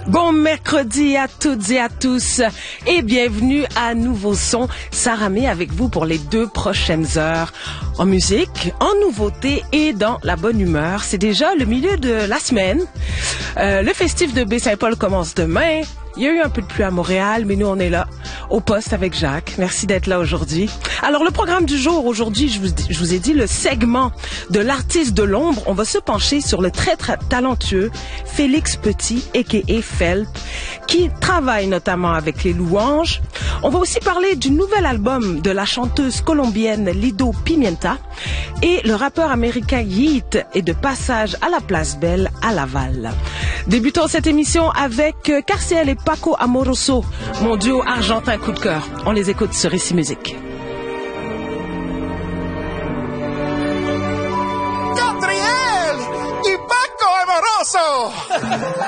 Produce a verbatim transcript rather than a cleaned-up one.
Bon mercredi à toutes et à tous et bienvenue à Nouveau Son. Sarah May avec vous pour les deux prochaines heures. En musique, en nouveauté et dans la bonne humeur. C'est déjà le milieu de la semaine. Euh, le festif de Baie-Saint-Paul commence demain. Il y a eu un peu de pluie à Montréal, mais nous, on est là, au poste avec Jacques. Merci d'être là aujourd'hui. Alors, le programme du jour, aujourd'hui, je vous, je vous ai dit, le segment de l'artiste de l'ombre. On va se pencher sur le très, très talentueux Félix Petit, a k a. Felp, qui travaille notamment avec les Louanges. On va aussi parler du nouvel album de la chanteuse colombienne Lido Pimienta. Et le rappeur américain Yeat est de passage à la Place Belle à Laval. Débutons cette émission avec Carciel et Paco Amoroso, mon duo argentin coup de cœur. On les écoute sur Ici Musique. Gabriel y Paco Amoroso.